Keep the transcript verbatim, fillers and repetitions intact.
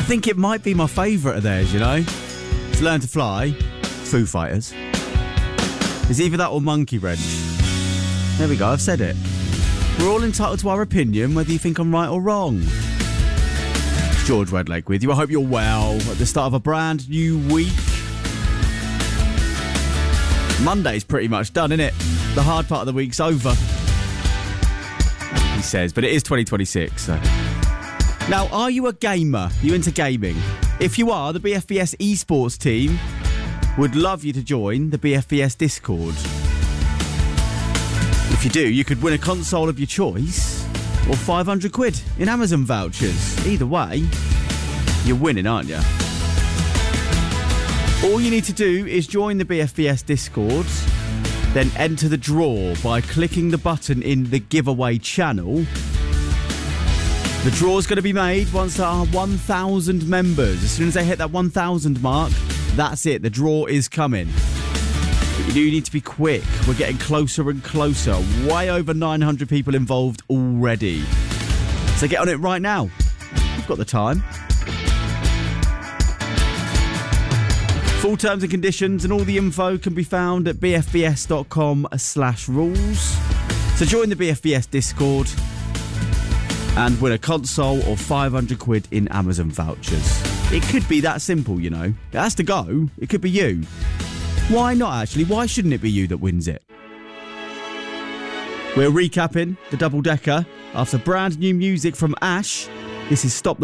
I think it might be my favourite of theirs, you know? It's Learn to Fly, Foo Fighters. It's either that or Monkey Wrench. There we go, I've said it. We're all entitled to our opinion, whether you think I'm right or wrong. It's George Redlake with you. I hope you're well at the start of a brand new week. Monday's pretty much done, innit? The hard part of the week's over. He says, but it is twenty twenty-six, so... Now, are you a gamer? Are you into gaming? If you are, the B F B S esports team would love you to join the B F B S Discord. If you do, you could win a console of your choice or five hundred quid in Amazon vouchers. Either way, you're winning, aren't you? All you need to do is join the B F B S Discord, then enter the draw by clicking the button in the giveaway channel. The draw's going to be made once there are one thousand members. As soon as they hit that one thousand mark, that's it. The draw is coming. But you do need to be quick. We're getting closer and closer. Way over nine hundred people involved already. So get on it right now. You've got the time. Full terms and conditions and all the info can be found at bfbs.com slash rules. So join the B F B S Discord and win a console or five hundred quid in Amazon vouchers. It could be that simple, you know. It has to go. It could be you. Why not, actually? Why shouldn't it be you that wins it? We're recapping the double-decker after brand new music from Ash. This is Stop the